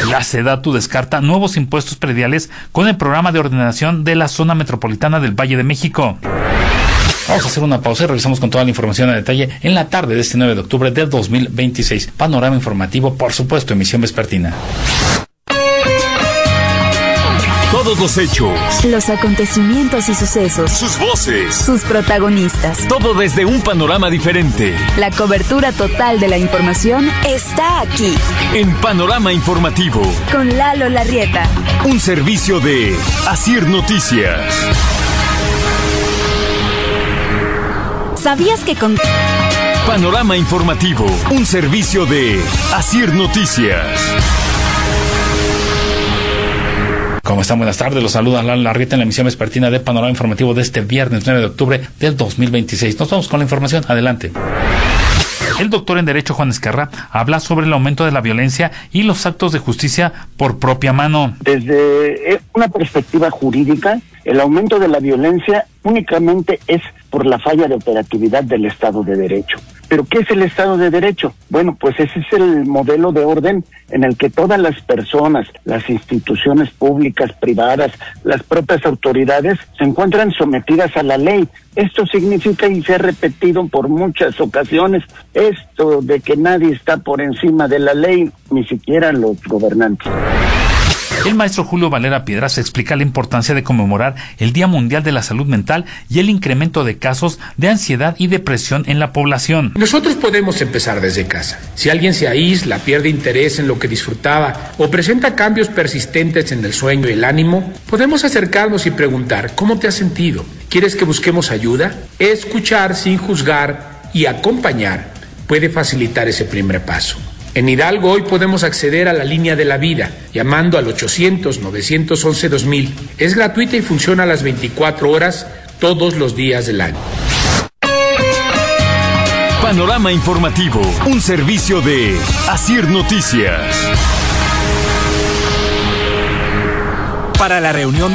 La SEDATU descarta nuevos impuestos prediales con el programa de ordenación de la zona metropolitana del Valle de México. Vamos a hacer una pausa y revisamos con toda la información a detalle en la tarde de este 9 de octubre del 2026. Panorama informativo, por supuesto, emisión vespertina. Todos los hechos, los acontecimientos y sucesos, sus voces, sus protagonistas. Todo desde un panorama diferente. La cobertura total de la información está aquí. En Panorama Informativo. Con Lalo Larrieta. Un servicio de Asir Noticias. ¿Sabías que con Panorama Informativo, un servicio de Asir Noticias? ¿Cómo están? Buenas tardes. Los saluda Lalo Larrieta en la emisión vespertina de Panorama Informativo de este viernes 9 de octubre del 2026. Nos vamos con la información. Adelante. El doctor en Derecho Juan Ezquerra habla sobre el aumento de la violencia y los actos de justicia por propia mano. Desde una perspectiva jurídica, el aumento de la violencia únicamente es por la falla de operatividad del Estado de Derecho. ¿Pero qué es el Estado de Derecho? Bueno, pues ese es el modelo de orden en el que todas las personas, las instituciones públicas, privadas, las propias autoridades se encuentran sometidas a la ley. Esto significa, y se ha repetido por muchas ocasiones, esto de que nadie está por encima de la ley, ni siquiera los gobernantes. El maestro Julio Valera Piedras explica la importancia de conmemorar el Día Mundial de la Salud Mental y el incremento de casos de ansiedad y depresión en la población. Nosotros podemos empezar desde casa. Si alguien se aísla, pierde interés en lo que disfrutaba o presenta cambios persistentes en el sueño y el ánimo, podemos acercarnos y preguntar, ¿cómo te has sentido? ¿Quieres que busquemos ayuda? Escuchar sin juzgar y acompañar puede facilitar ese primer paso. En Hidalgo hoy podemos acceder a la línea de la vida llamando al 800-911-2000. Es gratuita y funciona a las 24 horas todos los días del año. Panorama Informativo, un servicio de Asir Noticias. Para la reunión